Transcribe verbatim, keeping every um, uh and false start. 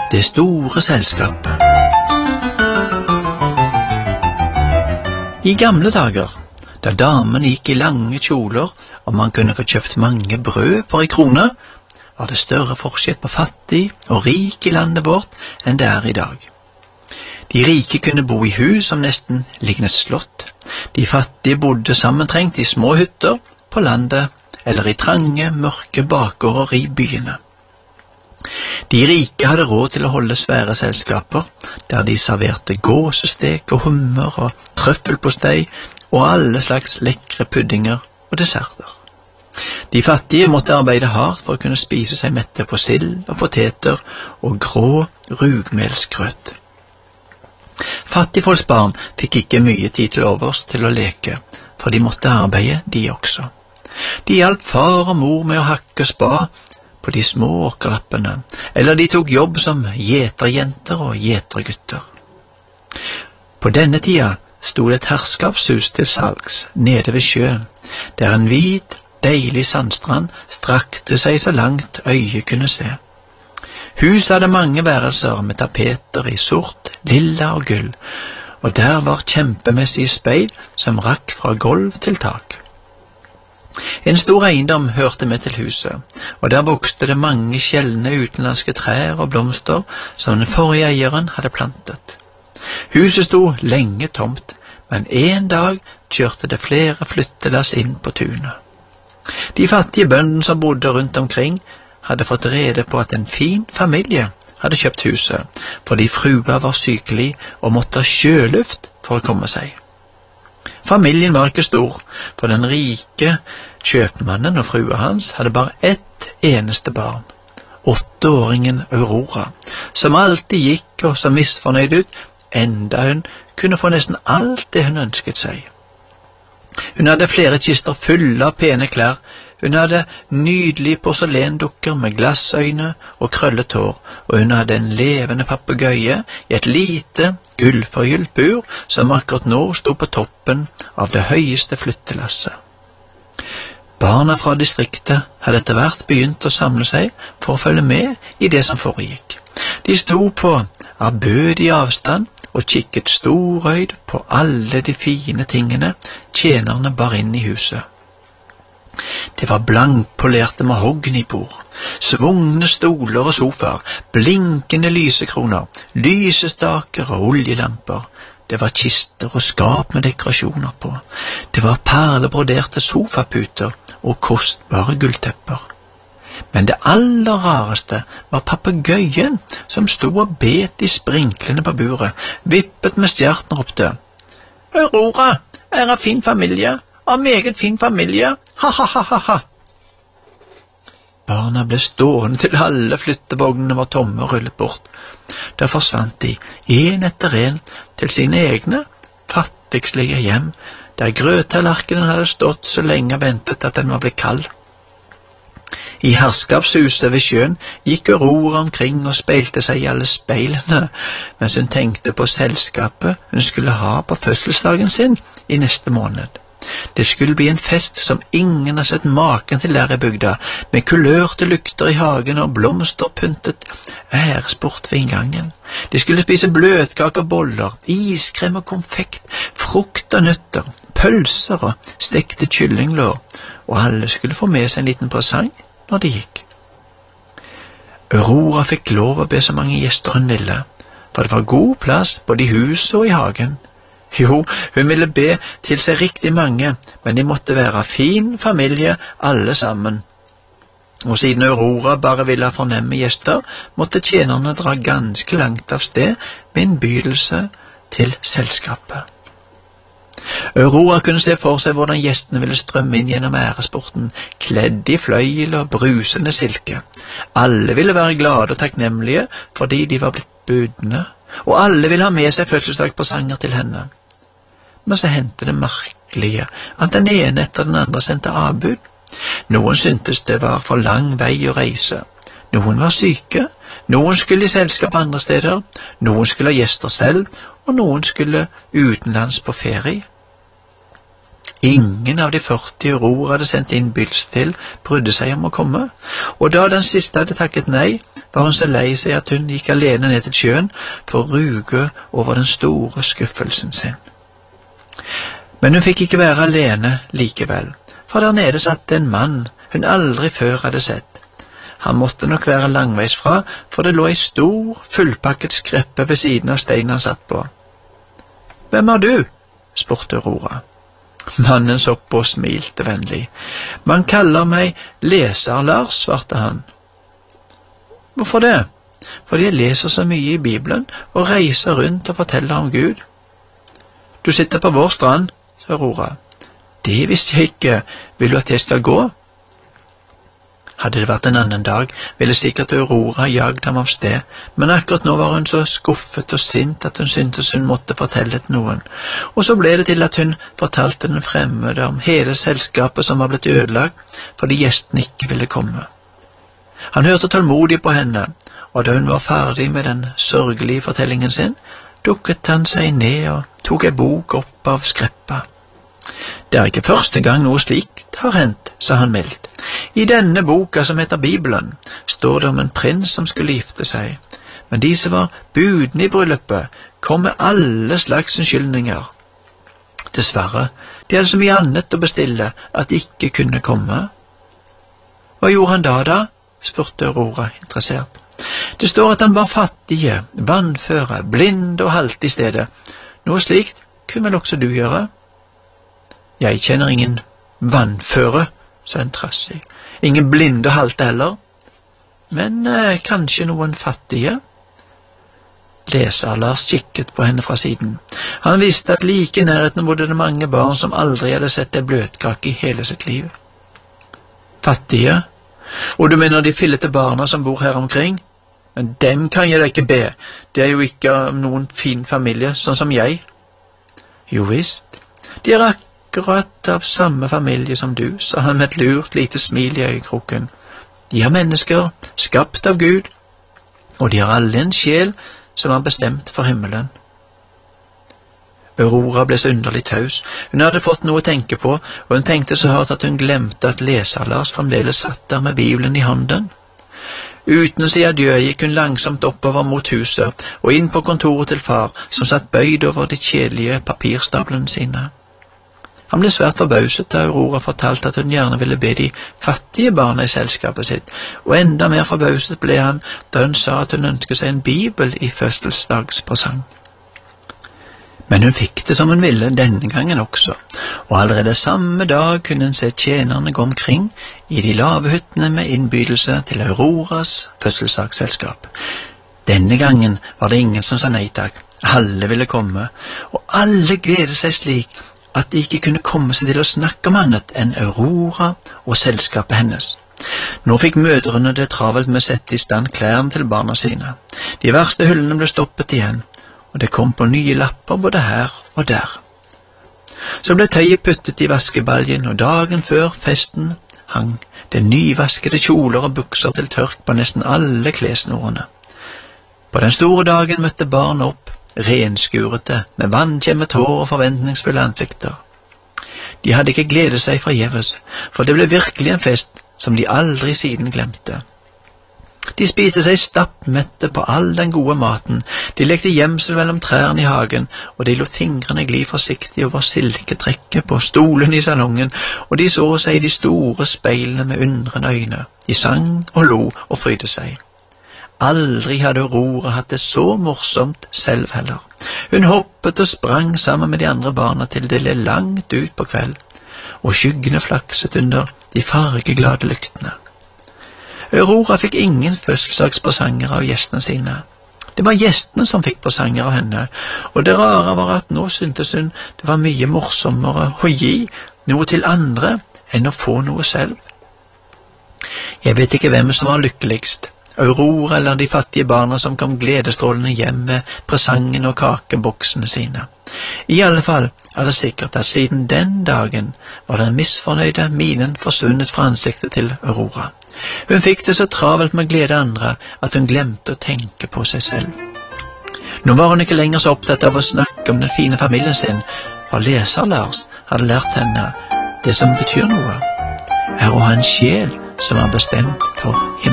Det store selskapet. I gamle dager, da damen gikk i lange kjoler og man kunne få kjøpt mange brød for en krone, var det større forskjell på fattig og rik i landet vårt enn det er i dag. De rike kunne bo i hus som nesten lignet slott. De fattige bodde sammentrengt i små hytter på landet eller i trange, mørke bakgårder i byene. De rike hadde råd til å holde svære selskaper, der de serverte gåsestek og hummer og trøffelpostei og alle slags lekre puddinger og desserter. De fattige måtte arbeide hardt for å kunne spise seg mette på sild og poteter og grå rugmelsgrøt. Fattigfolks barn fikk ikke mye tid til overs til å leke, for de måtte arbeide, de også. De hjalp far og mor med å hakke spa på de små åkerlappene, eller de tok jobb som gjeterjenter og gjetergutter. På denne tida stod et herskapshus til salgs nede ved sjøen, der en hvit, deilig sandstrand strakte seg så langt øyet kunne se. Huset hadde mange værelser med tapeter i sort, lilla og gull, og der var kjempemessige speil som rakk fra gulv til tak. En stor eiendom hørte med til huset, og der vokste det mange sjeldne utenlandske trær og blomster som den forrige eieren hadde plantet. Huset sto lenge tomt, men en dag kjørte det flere flyttelass inn på tunet. De fattige bøndene som bodde rundt omkring hadde fått rede på at en fin familie hadde kjøpt huset, fordi frua var sykelig og måtte ha sjøluft for å komme seg. Familien var ikke stor, for den rike kjøpmannen og frua hans hadde bare ett eneste barn, åtteåringen Aurora, som alltid gikk og så misfornøyd ut, enda hun kunne få nesten alt det hun ønsket seg. Hun hadde flere kister fulle av pene klær, hun hadde nydelige porselendukker med glassøyne og krøllet hår, og hun hadde en levende papegøye i et lite, gullforgylt bur som akkurat nå sto på toppen av det høyeste flyttelasset. Barna fra distriktet hadde etter hvert begynt å samle seg for å følge med i det som foregikk. De sto på ærbødig avstand og kikket storøyd på alle de fine tingene tjenerne bar inn i huset. Det var blankpolerte mahognibord, svungne stoler og sofaer, blinkende lysekroner, lysestaker og oljelamper. Det var kister og skap med dekorasjoner på. Det var perlebroderte sofaputer og kostbare gulltepper. Men det aller rareste var papegøyen som sto og bet i sprinklene på buret, vippet med stjerten og ropte: «Aurora er av fin familie, av meget fin familie, ha-ha-ha-ha-ha!» Barna ble stående til alle flyttevognene var tomme og rullet bort. Da forsvant de, en etter en, til sine egne, fattigslige hjem, der grøttallerkenen hadde stått så lenge og ventet at den var blitt kald. I herskapshuset ved sjøen gikk Aurora omkring og speilte seg i alle speilene, mens hun tenkte på selskapet hun skulle ha på fødselsdagen sin i neste måned. Det skulle bli en fest som ingen har sett maken til der i bygda, med kulørte lykter i hagen og blomster pyntet æresport ved inngangen. De skulle spise bløtkaker og boller, iskrem og konfekt, frukt og nøtter, pølser og stekte kyllinglår, og alle skulle få med seg en liten presang når de gikk. Aurora fikk lov å be så mange gjester hun ville, for det var god plass både i huset og i hagen. Jo, hun ville be til seg riktig mange, men de måtte være fin familie alle sammen. Og siden Aurora bare ville ha fornemme gjester, måtte tjenerne dra ganske langt av sted med innbydelse til selskapet. Aurora kunne se for seg hvordan gjestene ville strømme inn gjennom æresporten, kledd i fløyel og brusende silke. Alle ville være glade og takknemlige fordi de var blitt budne, og alle ville ha med seg fødselsdagspresanger til henne. Men så hendte det merkelige at den ene etter den andre sendte avbud. Noen syntes det var for lang vei å reise. Noen var syke, noen skulle i selskap andre steder, noen skulle ha gjester selv, og noen skulle utenlands på ferie. Ingen av de førti Aurora hadde sendt innbydelse til brydde seg om å komme, og da den siste hadde takket nei, var hun så lei seg at hun gikk alene ned til sjøen for å ruge over den store skuffelsen sin. Men hun fikk ikke være alene likevel, for der nede satt en mann hun aldri før hadde sett. Han måtte nok være langveis fra, for det lå ei stor, fullpakket skreppe ved siden av steinen han satt på. «Hvem er du?» spurte Aurora. Mannen så på og smilte vennlig. «Man kaller meg Leser Lars», svarte han. «Hvorfor det?» «Fordi jeg leser så mye i Bibelen og reiser rundt og forteller om Gud.» «Du sitter på vår strand», sa Aurora. «Det visste jeg ikke. Vil du at jeg skal gå?» Hadde det vært en annen dag, ville sikkert Aurora jagd ham av sted, men akkurat nå var hun så skuffet og sint at hun syntes hun måtte fortelle til noen, og så ble det til at hun fortalte den fremmede om hele selskapet som var blitt ødelagt fordi gjestene ikke ville komme. Han hørte tålmodig på henne, og da hun var ferdig med den sørgelige fortellingen sin, dukket han seg ned og tok en bok opp av skreppa. «Det er ikke første gang noe slikt har hendt», sa han mildt. «I denne boka som heter Bibelen, står det om en prins som skulle gifte seg, men de som var budene i bryllupet kom med alle slags unnskyldninger. Dessverre, de hadde så mye annet å bestille at de ikke kunne komme.» «Hva gjorde han da da?» spurte Aurora interessert. «Det står at han var fattige, vannføre, blinde og halte i stedet. Noe slikt kunne vel også du gjøre?» «Jeg kjenner ingen vannføre», sa en trassig. «Ingen blinde og halte heller. Men eh, kanskje noen fattige?» Leser Lars kikket på henne fra siden. Han visste at like i nærheten bodde det mange barn som aldri hadde sett en bløtkake i hele sitt liv. «Fattige? Og du mener de fillete barna som bor her omkring? Men dem kan jeg da ikke be. Det er jo ikke noen fin familie, sånn som jeg.» «Jo visst, de er akkurat akkurat av samme familie som du», sa han med et lurt lite smil i øyekroken. «De er mennesker, skapt av Gud, og de har alle en sjel som er bestemt for himmelen.» Aurora ble så underlig taus. Hun hadde fått noe å tenke på, og hun tenkte så hardt at hun glemte at Leser Lars fremdeles satt der med Bibelen i hånden. Uten å si adjø gikk hun langsomt oppover mot huset og inn på kontoret til far, som satt bøyd over de kjedelige papirstablene sine. Han ble svært forbauset da Aurora fortalte at hun gjerne ville be de fattige barna i selskapet sitt, og enda mer forbauset ble han da hun sa at hun ønsket seg en bibel i fødselsdagspresang. Men hun fikk det som hun ville denne gangen også, og allerede samme dag kunne hun se tjenerne gå omkring i de lave hyttene med innbydelse til Auroras fødselsdagsselskap. Denne gangen var det ingen som sa nei takk. Alle ville komme, og alle gledet seg slik at de ikke kunne komme seg til å snakke om annet enn Aurora og selskapet hennes. Nå fikk mødrene det travelt med å sette i stand klærne til barna sine. De verste hyllene ble stoppet igjen, og det kom på nye lapper både her og der. Så ble tøyet puttet i vaskebaljen, og dagen før festen hang det nyvaskede kjoler og bukser til tørk på nesten alle klesnorene. På den store dagen møtte barn opp, renskurete, med vannkjemmet hår og forventningsfulle ansikter. De hadde ikke gledet seg forgjeves, for det ble virkelig en fest som de aldri siden glemte. De spiste seg stappmette på all den gode maten, de lekte gjemsel mellom trærne i hagen, og de lot fingrene gli forsiktig over silketrekket på stolen i salongen, og de så seg i de store speilene med undrende øyne. De sang og lo og frydde seg. Aldri hadde Aurora hatt det så morsomt selv heller. Hun hoppet og sprang sammen med de andre barna til det ble langt ut på kveld, og skyggene flakset under de fargeglade lyktene. Aurora fikk ingen fødselsdagspresanger av gjestene sine. Det var gjestene som fikk presanger av henne, og det rare var at nå syntes hun det var mye morsommere å gi noe til andre enn å få noe selv. Jeg vet ikke hvem som var lykkeligst, Aurora eller de fattige barna som kom gledesstrålende hjem med presangene og kakeboksene sine. I alle fall er det sikkert at siden den dagen var den misfornøyde minen forsvunnet fra ansiktet til Aurora. Hun fikk det så travelt med å glede andre at hun glemte å tenke på seg selv. Nå var hun ikke lenger så opptatt av å snakke om den fine familien sin, for leser-Lars hadde lært henne det som betyr noe, er å ha en sjel som er bestemt for himmelen.